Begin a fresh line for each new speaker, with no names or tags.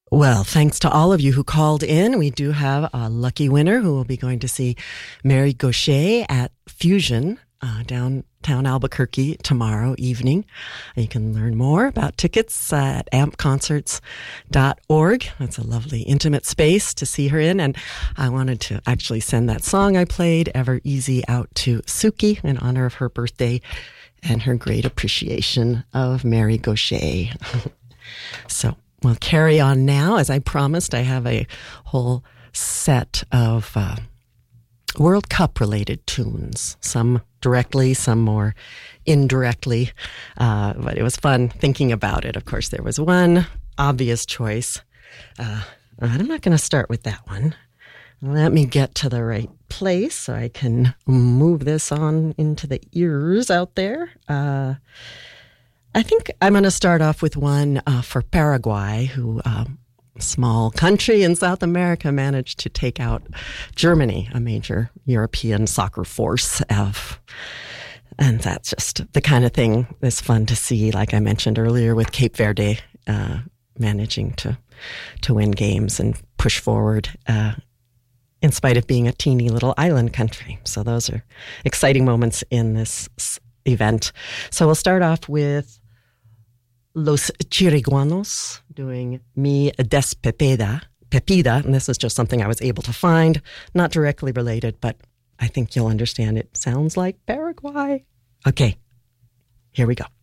Well, thanks to all of you who called in. We do have a lucky winner who will be going to see Mary Gauthier at Fusion downtown Albuquerque tomorrow evening. You can learn more about tickets at ampconcerts.org. It's a lovely, intimate space to see her in. And I wanted to actually send that song I played, Ever Easy, out to Suki in honor of her birthday and her great appreciation of Mary Gauthier. So we'll carry on now. As I promised, I have a whole set of World Cup related tunes, some directly, some more indirectly. But it was fun thinking about it. Of course, there was one obvious choice. I'm not going to start with that one. Let me get to the right place so I can move this on into the ears out there. I think I'm going to start off with one for Paraguay, who, small country in South America, managed to take out Germany, a major European soccer force. And that's just the kind of thing that's fun to see, like I mentioned earlier, with Cape Verde managing to win games and push forward in spite of being a teeny little island country. So those are exciting moments in this event. So we'll start off with Los Chiriguanos doing Mi Despepida, and this is just something I was able to find, not directly related, but I think you'll understand it sounds like Paraguay. Okay, here we go.